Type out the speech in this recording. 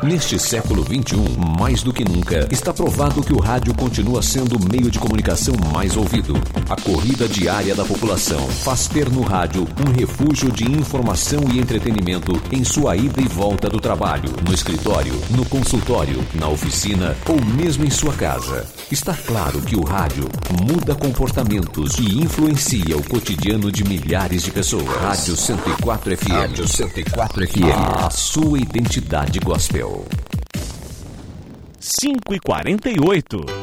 Neste século XXI, mais do que nunca, está provado que o rádio continua sendo o meio de comunicação mais ouvido. A corrida diária da população faz ter no rádio um refúgio de informação e entretenimento em sua ida e volta do trabalho, no escritório, no consultório, na oficina ou mesmo em sua casa. Está claro que o rádio muda comportamentos e influencia o cotidiano de milhares de pessoas. Rádio 104 FM. Rádio 104 FM. A sua identidade gospel. 5h48.